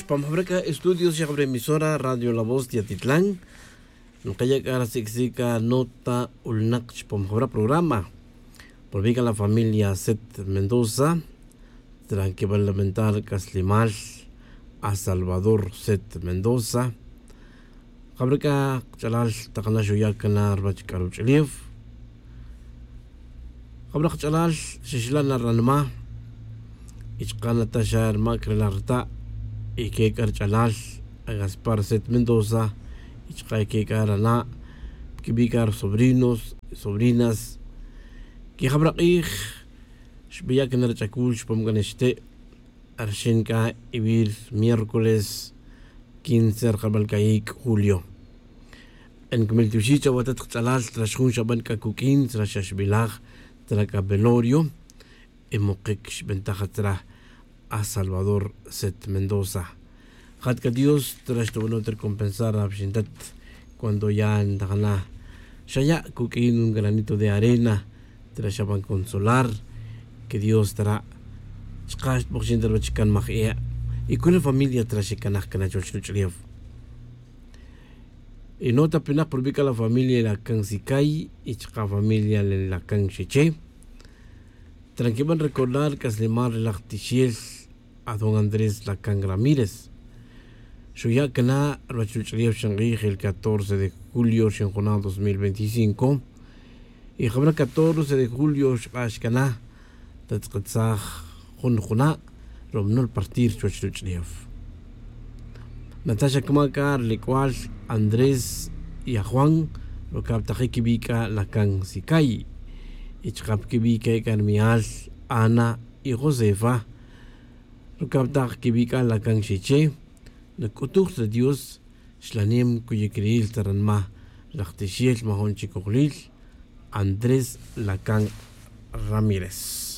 Pamhabreka Estudios y emisora Radio La Voz de Atitlán. Nukaya kara siksika nota ulnak pamhabra programa. Volviga la familia Set Mendoza. Tranquil lamentar Caslimal a Salvador Set Mendoza. Habreka chalal takana shoyakana arbach karuchliev. Habrek chalal shishlan ranma. Ichkana tashar makrelarta. Ike chalal a Gaspar Set Mendoza. Ichkai arana. Kibikar sobrinos, sobrinas. Que habrek Shbiyak en el Chacul, Shpomganeste, Arshenka, Ibir, miércoles 15 de julio. En Kmeltushicha, Watat Chalal, Trashun Shaban Kakukin, Trashashbilag, Tracabelorio, Emokek, Bentajatra, a Salvador Set Mendoza. Hatka Dios, Trashtobonoter compensar a Abshintat, cuando ya en Dagana, Shaya, Kukin, un granito de arena, Trashaban consolar. Que Dios estará chqash boxin der chikan magia y con la familia trashikanach kana chochluchliev. Y nota pena publica la familia la kansikai y chqa familia la kanchiche. Tranquilan recordar que Aslemar el Artichiel a don Andrés Lacan Ramírez. Suya kana chochluchliev shangri el 14 de julio shanjona 2025 y el 14 de julio shqashkana Tatzkatzach Junjuna Romnol Partir Chochluchliev. Natasha Kamakar, Lecual, Andrés y a Juan, lo Captajekibika, Lacan Sikai, Ichkapkibika, Carmial, Ana y Josefa, lo Captajekibika, Lacan Chiche, le Kutuk de Dios, Shlanim Kuyekril Taranma, Lachtishiel Mahon Chicoglil, Andrés Lacan Ramírez.